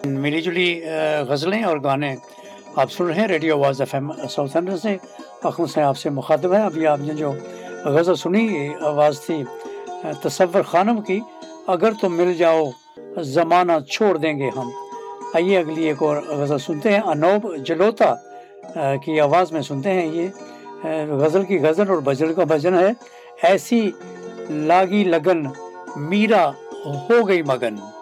मिली-जुली गज़लें और गाने आप सुन रहे हैं रेडियो आवाज़ एफ़एम साउथहैम्पटन से। आँखों से आपसे मुख़ातब है। अभी आपने जो गज़ल सुनी ये आवाज़ थी तसव्वुर ख़ानम की, अगर तुम मिल जाओ ज़माना छोड़ देंगे हम। आइए अगली एक और गज़ल सुनते हैं। अनोब जलोटा की आवाज़ में सुनते हैं ये गज़ल की गज़ल और भजन का भजन है। ऐसी लागी लगन मीरा हो गई मगन।